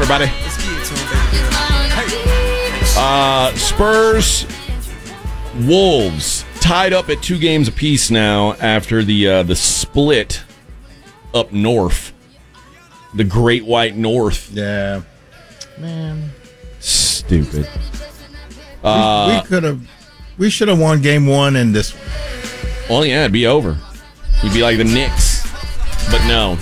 everybody. Spurs, Wolves tied up at 2 games apiece now after the split up north, the Great White North. Yeah, man, stupid. We should have won game 1 in this. Well, yeah, it'd be over. We'd be like the Knicks, but no.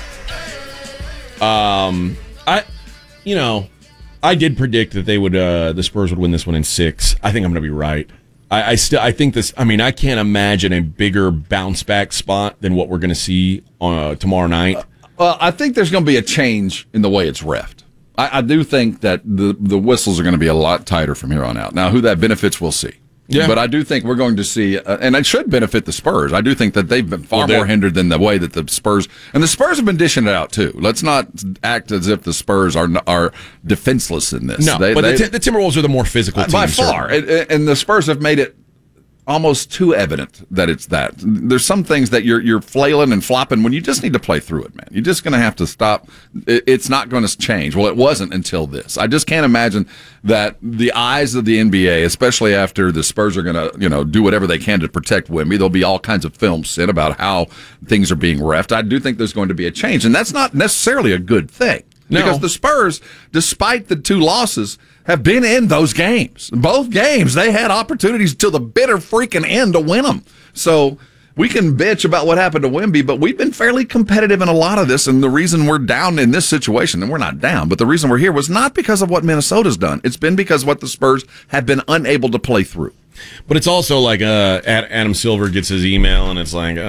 I did predict that they would. The Spurs would win this one in 6. I think I'm going to be right. I think this. I mean, I can't imagine a bigger bounce back spot than what we're going to see tomorrow night. Well, I think there's going to be a change in the way it's reffed. I do think that the whistles are going to be a lot tighter from here on out. Now, who that benefits, we'll see. Yeah. But I do think we're going to see, and it should benefit the Spurs. I do think that they've been far more hindered than the way that the Spurs, and the Spurs have been dishing it out too. Let's not act as if the Spurs are defenseless in this. No, but the Timberwolves are the more physical team. By far. And the Spurs have made it almost too evident that it's that. There's some things that you're flailing and flopping when you just need to play through it, man. You're just going to have to stop. It's not going to change. Well, it wasn't until this. I just can't imagine that the eyes of the NBA, especially after the Spurs are going to, do whatever they can to protect Wemby. There'll be all kinds of films sent about how things are being reffed. I do think there's going to be a change, and that's not necessarily a good thing. No. Because the Spurs, despite the 2 losses, have been in those games. Both games, they had opportunities till the bitter freaking end to win them. So we can bitch about what happened to Wemby, but we've been fairly competitive in a lot of this, and the reason we're down in this situation, and we're not down, but the reason we're here was not because of what Minnesota's done. It's been because of what the Spurs have been unable to play through. But it's also like Adam Silver gets his email, and it's like,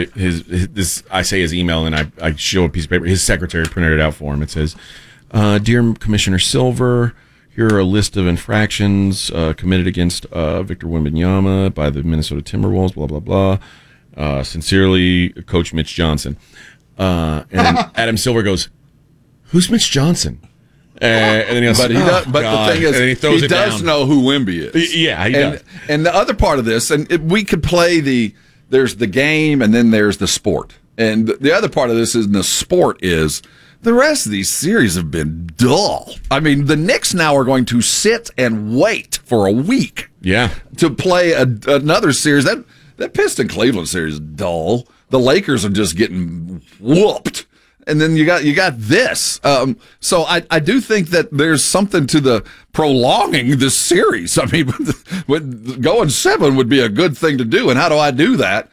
I say his email, and I show a piece of paper. His secretary printed it out for him. It says, "Dear Commissioner Silver, here are a list of infractions committed against Victor Wembanyama by the Minnesota Timberwolves, blah, blah, blah. Sincerely, Coach Mitch Johnson." And then Adam Silver goes, "Who's Mitch Johnson?" And then he goes, but the thing is, he does know who Wemby is. Yeah, he does. And the other part of this, we could play there's the game and then there's the sport. And the other part of this is, the sport is, the rest of these series have been dull. I mean, the Knicks now are going to sit and wait for a week to play another series. That Piston-Cleveland series is dull. The Lakers are just getting whooped. And then you got this. So I do think that there's something to the prolonging this series. I mean, going 7 would be a good thing to do. And how do I do that?